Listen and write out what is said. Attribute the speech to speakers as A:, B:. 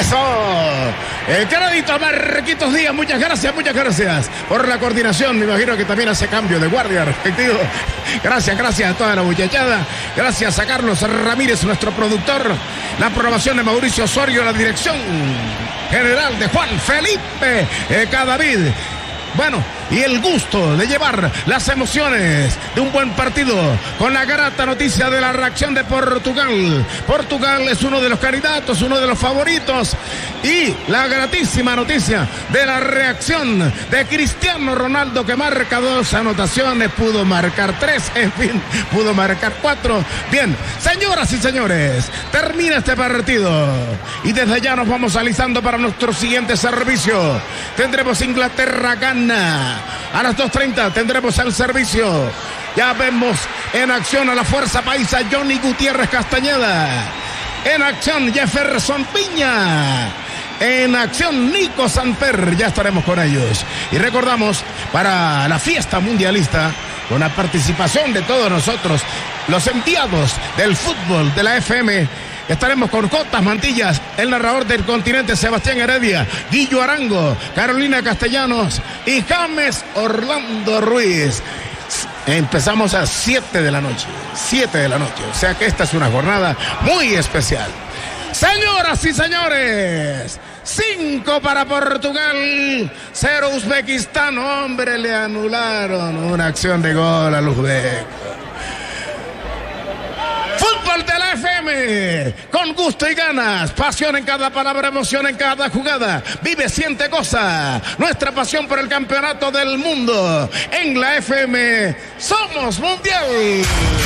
A: Eso. El crédito a Marquitos Díaz, muchas gracias por la coordinación. Me imagino que también hace cambio de guardia respectivo. Gracias a toda la muchachada. Gracias a Carlos Ramírez, nuestro productor. La aprobación de Mauricio Osorio, la dirección general de Juan Felipe Cadavid. Bueno, y el gusto de llevar las emociones de un buen partido con la grata noticia de la reacción de Portugal. Portugal es uno de los candidatos, uno de los favoritos, y la gratísima noticia de la reacción de Cristiano Ronaldo, que marca 2 anotaciones, pudo marcar 3, en fin, pudo marcar 4. Bien, señoras y señores, termina este partido y desde ya nos vamos alisando para nuestro siguiente servicio. Tendremos Inglaterra-Ghana. A las 2:30 tendremos el servicio. Ya vemos en acción a la fuerza paisa Johnny Gutiérrez Castañeda. En acción Jefferson Piña. En acción Nico Samper. Ya estaremos con ellos. Y recordamos, para la fiesta mundialista, con la participación de todos nosotros, los enviados del fútbol de la FM, estaremos con Jotas Mantillas, el narrador del continente Sebastián Heredia, Guillo Arango, Carolina Castellanos y James Orlando Ruiz. Empezamos a 7 de la noche. O sea que esta es una jornada muy especial. Señoras y señores, 5 para Portugal, 0 Uzbekistán. Hombre, le anularon una acción de gol al uzbeco. Fútbol de la FM, con gusto y ganas, pasión en cada palabra, emoción en cada jugada. Vive, siente, goza. Nuestra pasión por el campeonato del mundo. En la FM somos mundial.